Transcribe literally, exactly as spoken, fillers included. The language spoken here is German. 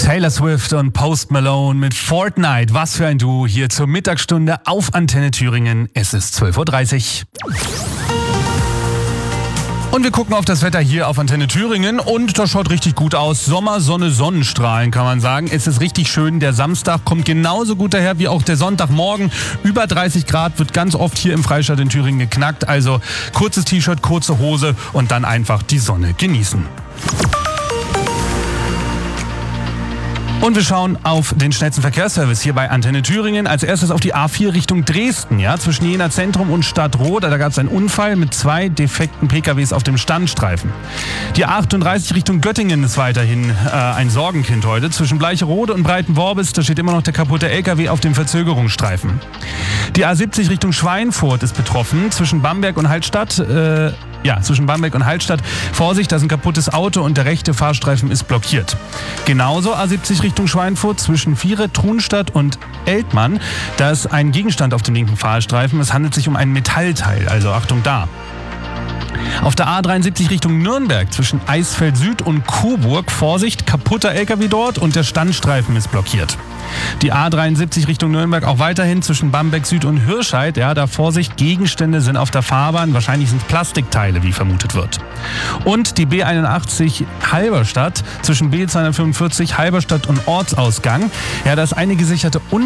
Taylor Swift und Post Malone mit Fortnite. Was für ein Duo hier zur Mittagsstunde auf Antenne Thüringen. Es ist zwölf Uhr dreißig. Und wir gucken auf das Wetter hier auf Antenne Thüringen und das schaut richtig gut aus. Sommer, Sonne, Sonnenstrahlen kann man sagen. Es ist richtig schön. Der Samstag kommt genauso gut daher wie auch der Sonntagmorgen. Über dreißig Grad wird ganz oft hier im Freistaat in Thüringen geknackt. Also kurzes T-Shirt, kurze Hose und dann einfach die Sonne genießen. Und wir schauen auf den schnellsten Verkehrsservice hier bei Antenne Thüringen. Als erstes auf die A vier Richtung Dresden, ja, zwischen Jena Zentrum und Stadtroth. Da gab es einen Unfall mit zwei defekten P K Ws auf dem Standstreifen. Die A achtunddreißig Richtung Göttingen ist weiterhin äh, ein Sorgenkind heute. Zwischen Bleicherode und Breitenworbis, da steht immer noch der kaputte L K W auf dem Verzögerungsstreifen. Die A siebzig Richtung Schweinfurt ist betroffen. Zwischen Bamberg und Hallstatt, äh, ja, zwischen Bamberg und Hallstatt. Vorsicht, da ist ein kaputtes Auto und der rechte Fahrstreifen ist blockiert. Genauso A siebzig Richtung Schweinfurt zwischen Viere, Trunstadt und Eltmann. Da ist ein Gegenstand auf dem linken Fahrstreifen. Es handelt sich um ein Metallteil, also Achtung da. Auf der A dreiundsiebzig Richtung Nürnberg zwischen Eisfeld Süd und Coburg. Vorsicht, kaputter L K W dort und der Standstreifen ist blockiert. Die A dreiundsiebzig Richtung Nürnberg auch weiterhin zwischen Bamberg Süd und Hirscheid. Ja, da Vorsicht, Gegenstände sind auf der Fahrbahn. Wahrscheinlich sind es Plastikteile, wie vermutet wird. Und die B einundachtzig Halberstadt zwischen B zweihundertfünfundvierzig Halberstadt und Ortsausgang. Ja, da ist eine gesicherte Un